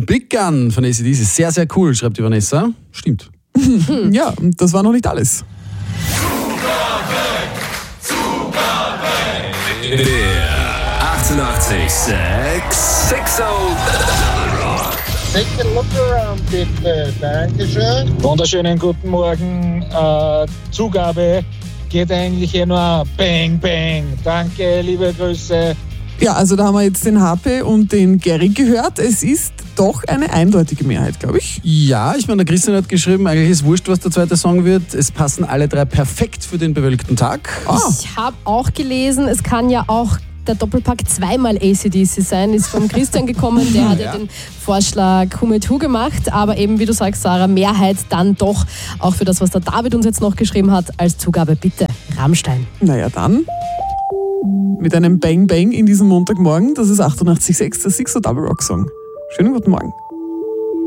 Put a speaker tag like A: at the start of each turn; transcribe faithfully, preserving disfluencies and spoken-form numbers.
A: Big Gun von A C D C. Sehr, sehr cool, schreibt die Vanessa. Stimmt.
B: Ja, das war noch nicht alles.
C: Der achtundachtzig sechs Sexo
D: Take a look around, bitte. Dankeschön.
E: Wunderschönen guten Morgen. Äh, Zugabe geht eigentlich hier nur Bang, Bang. Danke, liebe Grüße.
B: Ja, also da haben wir jetzt den H P und den Gary gehört. Es ist doch eine eindeutige Mehrheit, glaube ich.
A: Ja, ich meine, der Christian hat geschrieben, eigentlich ist wurscht, was der zweite Song wird. Es passen alle drei perfekt für den bewölkten Tag.
B: Ah.
F: Ich habe auch gelesen, es kann ja auch der Doppelpack zweimal A C D C sein, ist vom Christian gekommen, der hat ja, ja den Vorschlag Who Made Who gemacht, aber eben, wie du sagst, Sarah, Mehrheit dann doch auch für das, was der David uns jetzt noch geschrieben hat, als Zugabe bitte Rammstein.
B: Naja, dann mit einem Bang Bang in diesem Montagmorgen, das ist achtundachtzig Komma sechs, der Sixer Double Rock Song. Schönen guten Morgen.